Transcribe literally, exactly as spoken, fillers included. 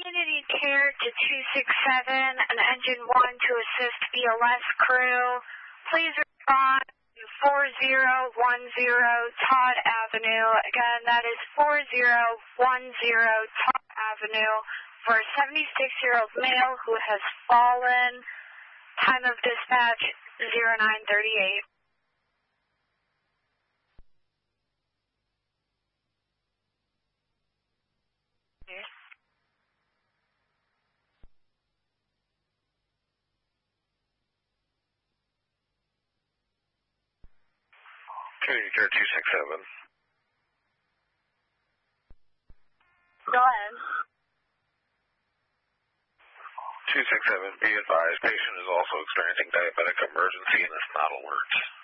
Community care to two six seven and engine one to assist B L S crew. Please respond to four zero one zero Todd Avenue. Again, that is four zero one zero Todd Avenue for a seventy-six-year-old male who has fallen. Time of dispatch zero nine thirty-eight. Community care two six seven. Go ahead. two six seven, be advised, patient is also experiencing diabetic emergency and is not alert.